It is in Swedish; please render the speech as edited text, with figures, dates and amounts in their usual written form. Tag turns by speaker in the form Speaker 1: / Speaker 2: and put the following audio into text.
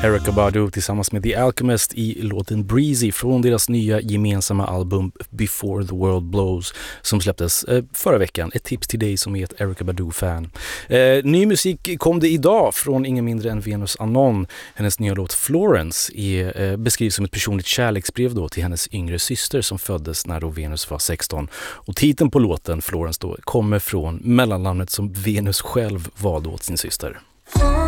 Speaker 1: Erykah Badu tillsammans med The Alchemist i låten Breezy från deras nya gemensamma album Before the World Blows som släpptes förra veckan. Ett tips till dig som är ett Erykah Badu-fan. Ny musik kom det idag från ingen mindre än Venus Anon. Hennes nya låt Florence beskrivs som ett personligt kärleksbrev då till hennes yngre syster som föddes när då Venus var 16. Och titeln på låten Florence då kommer från mellannamnet som Venus själv valde åt sin syster.